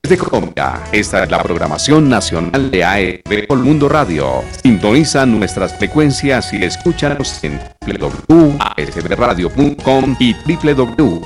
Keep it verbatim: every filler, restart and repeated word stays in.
de Colombia. Esta es la programación nacional de A E B Colmundo Radio. Sintoniza nuestras frecuencias y escúchanos en doble u doble u doble u punto a s b radio punto com y doble u doble u doble u